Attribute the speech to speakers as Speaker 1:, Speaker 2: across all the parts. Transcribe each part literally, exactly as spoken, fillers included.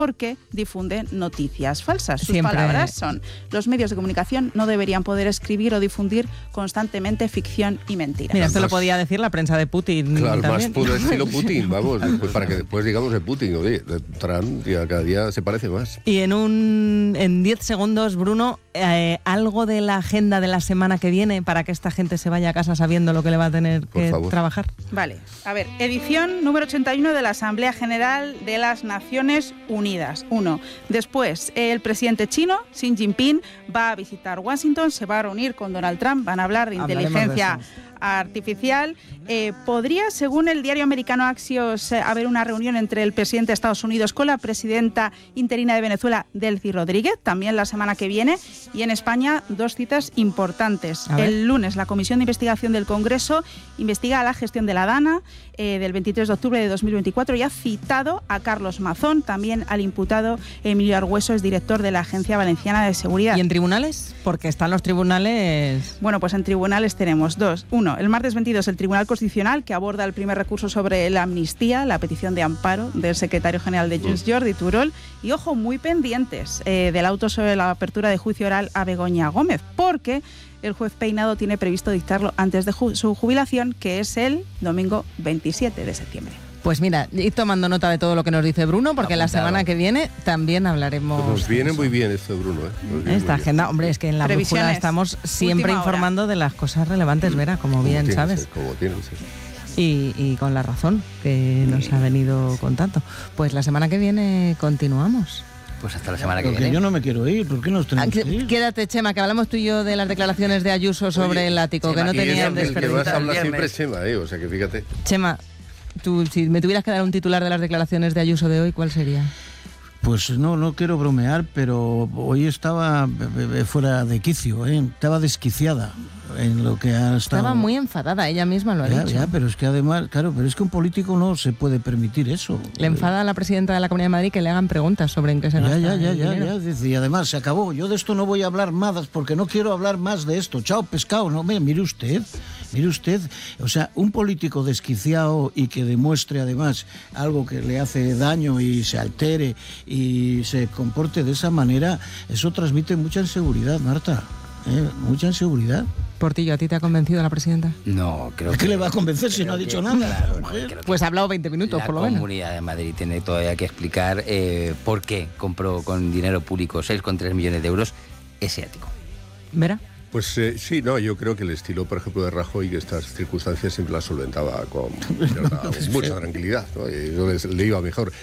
Speaker 1: porque difunde noticias falsas. Sus
Speaker 2: Siempre...
Speaker 1: palabras son: los medios de comunicación no deberían poder escribir o difundir constantemente ficción y mentiras.
Speaker 2: Mira, esto lo podía decir la prensa de Putin.
Speaker 3: Claro,
Speaker 2: también.
Speaker 3: más puro estilo Putin, vamos, después, para que después digamos de Putin, oye, de Trump ya cada día se parece más.
Speaker 2: Y en un en diez segundos, Bruno, eh, algo de la agenda de la semana que viene para que esta gente se vaya a casa sabiendo lo que le va a tener
Speaker 3: Por
Speaker 2: que
Speaker 3: favor.
Speaker 2: trabajar.
Speaker 1: Vale, a ver, edición número ochenta y uno de la Asamblea General de las Naciones Unidas. Uno. Después, el presidente chino, Xi Jinping, va a visitar Washington, se va a reunir con Donald Trump, van a hablar de
Speaker 2: Hablaremos
Speaker 1: inteligencia
Speaker 2: de eso.
Speaker 1: artificial. Eh, ¿Podría, según el diario americano Axios, eh, haber una reunión entre el presidente de Estados Unidos con la presidenta interina de Venezuela, Delcy Rodríguez, también la semana que viene? Y en España, dos citas importantes. El lunes, la Comisión de Investigación del Congreso investiga la gestión de la DANA eh, del veintitrés de octubre de dos mil veinticuatro y ha citado a Carlos Mazón, también al imputado Emilio Argüeso, es director de la Agencia Valenciana de Seguridad.
Speaker 2: ¿Y en tribunales? Porque están los tribunales...
Speaker 1: Bueno, pues en tribunales tenemos dos. Uno, el martes veintidós, el Tribunal Constitucional, que aborda el primer recurso sobre la amnistía, la petición de amparo del secretario general de Junts, Jordi Turol. Y ojo, muy pendientes eh, del auto sobre la apertura de juicio oral a Begoña Gómez, porque el juez Peinado tiene previsto dictarlo antes de ju- su jubilación, que es el domingo veintisiete de septiembre.
Speaker 2: Pues mira, ir tomando nota de todo lo que nos dice Bruno, porque
Speaker 3: Apuntado.
Speaker 2: la semana que viene también hablaremos...
Speaker 3: Nos viene muy bien esto, Bruno. ¿eh? Nos viene
Speaker 2: Esta
Speaker 3: muy
Speaker 2: agenda, hombre, es que en la brújula
Speaker 1: Previsiones.
Speaker 2: estamos siempre
Speaker 1: Última hora.
Speaker 2: informando de las cosas relevantes, Vera, como
Speaker 3: bien.
Speaker 2: bien
Speaker 3: Como tiene que
Speaker 2: sabes.
Speaker 3: ser, como tiene que ser.
Speaker 2: Y, y con la razón que nos ha venido contando. Pues la semana que viene continuamos.
Speaker 4: Pues hasta la semana que
Speaker 5: Porque
Speaker 4: viene.
Speaker 5: yo no me quiero ir, ¿por qué nos
Speaker 2: Ah,
Speaker 5: tenemos que
Speaker 2: que-
Speaker 5: ir?
Speaker 2: Quédate, Chema, que hablamos tú y yo de las declaraciones de Ayuso sobre
Speaker 3: Oye,
Speaker 2: el ático,
Speaker 4: Chema,
Speaker 2: que no
Speaker 4: y
Speaker 2: tenían
Speaker 3: El que más
Speaker 2: desperdicio.
Speaker 3: habla
Speaker 4: el
Speaker 3: siempre es
Speaker 4: viernes.
Speaker 3: Chema, ¿eh? O sea que fíjate.
Speaker 2: Chema, tú, si me tuvieras que dar un titular de las declaraciones de Ayuso de hoy, ¿cuál sería?
Speaker 5: Pues no, no quiero bromear, pero hoy estaba eh, eh, fuera de quicio, ¿eh? Estaba desquiciada en lo que ha estado...
Speaker 2: Estaba muy enfadada, ella misma lo ha
Speaker 5: Ya,
Speaker 2: dicho.
Speaker 5: ya, pero es que además, claro, pero es que un político no se puede permitir eso.
Speaker 2: Le enfada a la presidenta de la Comunidad de Madrid que le hagan preguntas sobre en qué se
Speaker 5: Ya,
Speaker 2: gasta
Speaker 5: ya, ya,
Speaker 2: el
Speaker 5: ya,
Speaker 2: dinero.
Speaker 5: ya, dice, y además se acabó. Yo de esto no voy a hablar más porque no quiero hablar más de esto. Chao, pescado. No, mire, mire usted, mire usted. O sea, un político desquiciado y que demuestre además algo que le hace daño y se altere y se comporte de esa manera, eso transmite mucha inseguridad, Marta. ¿eh? Mucha inseguridad.
Speaker 2: Portillo, ¿a ti te ha convencido la presidenta?
Speaker 4: No, creo
Speaker 5: ¿Qué
Speaker 4: que...
Speaker 5: le va a convencer si
Speaker 4: creo
Speaker 5: no ha
Speaker 4: que-
Speaker 5: dicho nada?
Speaker 4: claro, no,
Speaker 5: mujer?
Speaker 4: creo que
Speaker 2: Pues ha hablado veinte minutos,
Speaker 4: la
Speaker 2: por lo menos.
Speaker 4: Comunidad de Madrid tiene todavía que explicar eh, por qué compró con dinero público seis coma tres millones de euros ese ático.
Speaker 2: ¿Vera?
Speaker 3: Pues eh, sí, no, yo creo que el estilo, por ejemplo, de Rajoy, que estas circunstancias siempre las solventaba con, ¿verdad? con mucha tranquilidad, ¿no? Y eso les- le iba mejor.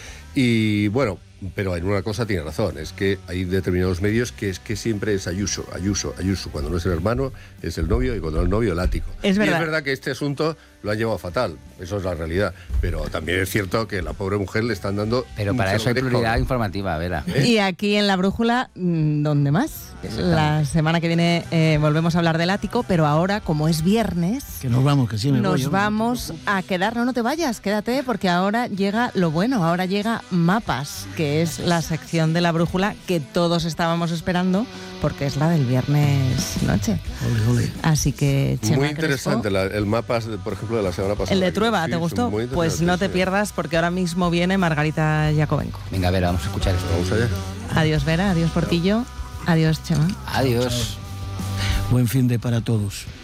Speaker 3: Y bueno, pero en una cosa tiene razón, es que hay determinados medios que es que siempre es Ayuso, Ayuso, Ayuso. Cuando no es el hermano, es el novio, y cuando no es el novio, el ático.
Speaker 2: Es
Speaker 3: y
Speaker 2: verdad.
Speaker 3: es verdad que este asunto lo han llevado fatal, eso es la realidad. Pero también es cierto que la pobre mujer le están dando...
Speaker 4: Pero para
Speaker 3: mucho
Speaker 4: eso hay
Speaker 3: lo que
Speaker 4: prioridad
Speaker 3: cobra.
Speaker 4: informativa, Vera.
Speaker 3: ¿Eh?
Speaker 2: Y aquí en la brújula, mm, ¿dónde más? La semana que viene eh, volvemos a hablar del ático, pero ahora, como es viernes,
Speaker 5: Que nos vamos, que sí me voy.
Speaker 2: nos
Speaker 5: yo.
Speaker 2: vamos a quedar. No, no te vayas, quédate, porque ahora llega lo bueno, ahora llega Mapas, que es la sección de la brújula que todos estábamos esperando, porque es la del viernes noche.
Speaker 5: Ole, ole.
Speaker 2: Así que, Chema
Speaker 3: Muy
Speaker 2: Crespo,
Speaker 3: interesante, la- el mapa, por ejemplo, de la semana pasada.
Speaker 2: el de Trueba,
Speaker 3: Sí,
Speaker 2: ¿te
Speaker 3: son
Speaker 2: gustó?
Speaker 3: muy
Speaker 2: Pues
Speaker 3: interesantes,
Speaker 2: no te
Speaker 3: sí.
Speaker 2: pierdas, porque ahora mismo viene Margarita Jacobenco.
Speaker 4: Venga, Vera, vamos a escuchar esto.
Speaker 3: Vamos allá.
Speaker 2: Adiós, Vera, adiós, Portillo, adiós, Chema.
Speaker 4: Adiós.
Speaker 5: Buen fin de para todos.